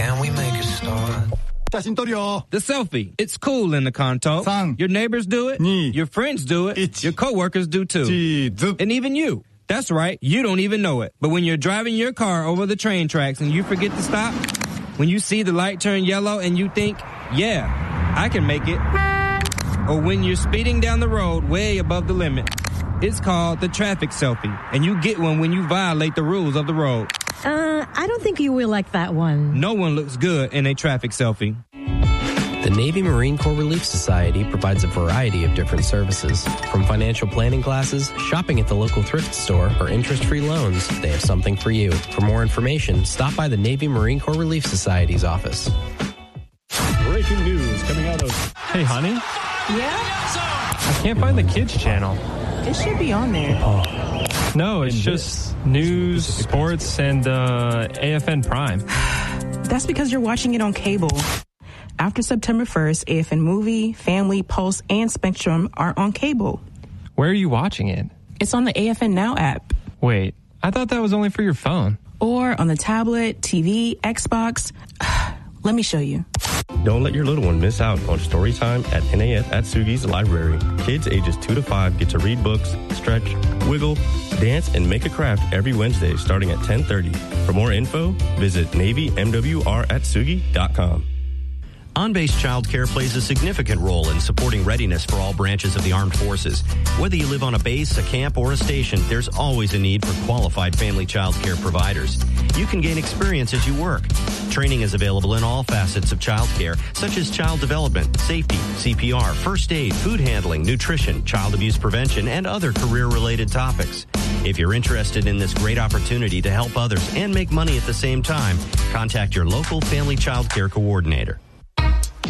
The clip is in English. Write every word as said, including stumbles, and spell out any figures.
Can we make a start? The selfie. It's cool in the Kanto. 삼. Your neighbors do it. 이. Your friends do it. 일. Your coworkers do too. 지득. And even you. That's right. You don't even know it. But when you're driving your car over the train tracks and you forget to stop, when you see the light turn yellow and you think, yeah, I can make it. Or when you're speeding down the road way above the limit. It's called the traffic selfie. And you get one when you violate the rules of the road. Uh, I don't think you will like that one. No one looks good in a traffic selfie. The Navy Marine Corps Relief Society provides a variety of different services. From financial planning classes, shopping at the local thrift store, or interest-free loans, they have something for you. For more information, stop by the Navy Marine Corps Relief Society's office. Breaking news coming out of... Hey, honey? Yeah? I can't find the kids channel. It should be on there. Oh. No, it's just news, sports, and uh, A F N Prime. That's because you're watching it on cable. After September first, A F N Movie, Family, Pulse, and Spectrum are on cable. Where are you watching it? It's on the A F N Now app. Wait, I thought that was only for your phone. Or on the tablet, T V, Xbox. Let me show you. Don't let your little one miss out on story time at N A S Atsugi's library. Kids ages two to five get to read books, stretch, wiggle, dance, and make a craft every Wednesday starting at ten thirty. For more info, visit Navy M W R Atsugi dot com. On-base childcare plays a significant role in supporting readiness for all branches of the armed forces. Whether you live on a base, a camp, or a station, there's always a need for qualified family childcare providers. You can gain experience as you work. Training is available in all facets of childcare, such as child development, safety, C P R, first aid, food handling, nutrition, child abuse prevention, and other career-related topics. If you're interested in this great opportunity to help others and make money at the same time, contact your local family childcare coordinator.